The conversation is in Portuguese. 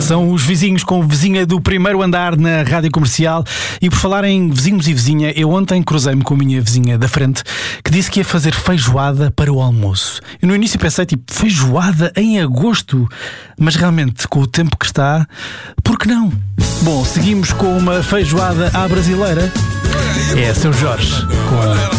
São os vizinhos com vizinha do primeiro andar na Rádio Comercial. E por falar em vizinhos e vizinha, eu ontem cruzei-me com a minha vizinha da frente, que disse que ia fazer feijoada para o almoço. Eu no início pensei, feijoada em agosto? Mas realmente, com o tempo que está, por que não? Bom, seguimos com uma feijoada à brasileira. É Seu Jorge com